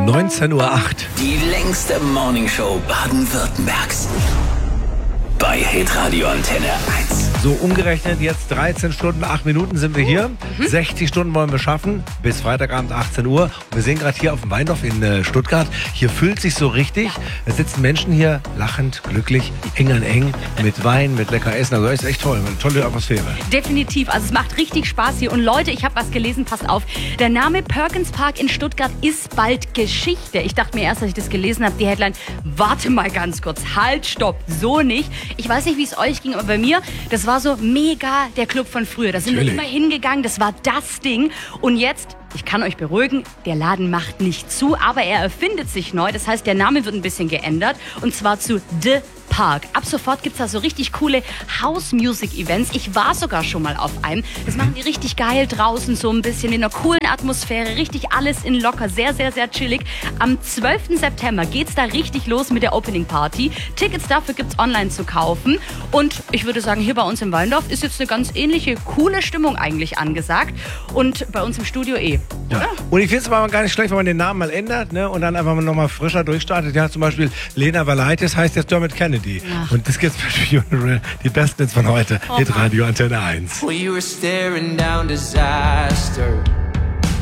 19:08 Uhr. Die längste Morningshow Baden-Württembergs. Bei Hitradio Antenne 1. So umgerechnet jetzt 13 Stunden, 8 Minuten sind wir hier. 60 Stunden wollen wir schaffen, bis Freitagabend 18 Uhr. Und wir sehen gerade hier auf dem Weindorf in Stuttgart, hier füllt sich so richtig. Es sitzen Menschen hier, lachend, glücklich, eng an eng, mit Wein, mit lecker Essen. Also ist echt toll, eine tolle Atmosphäre. Definitiv, also es macht richtig Spaß hier. Und Leute, ich habe was gelesen, passt auf. Der Name Perkins Park in Stuttgart ist bald Geschichte. Ich dachte mir erst, als ich das gelesen habe, die Headline, warte mal ganz kurz, halt, stopp, so nicht. Ich weiß nicht, wie es euch ging, aber bei mir, das war so mega der Club von früher. Da sind wir immer hingegangen, das war das Ding. Und jetzt, ich kann euch beruhigen, der Laden macht nicht zu, aber er erfindet sich neu. Das heißt, der Name wird ein bisschen geändert und zwar zu The Park. Ab sofort gibt es da so richtig coole House-Music-Events. Ich war sogar schon mal auf einem. Das machen die richtig geil draußen, so ein bisschen in einer coolen Atmosphäre. Richtig alles in locker, sehr, sehr, sehr chillig. Am 12. September geht's da richtig los mit der Opening-Party. Tickets dafür gibt's online zu kaufen. Und ich würde sagen, hier bei uns im Weindorf ist jetzt eine ganz ähnliche, coole Stimmung eigentlich angesagt. Und bei uns im Studio Ja. Und ich finde es aber gar nicht schlecht, wenn man den Namen mal ändert, ne, und dann einfach mal nochmal frischer durchstartet. Ja, zum Beispiel Lena Valaitis heißt jetzt Dermot Kennedy. Ach. Und das gibt's für die Besten jetzt von heute. Hitradio Antenne 1. We were staring down disaster.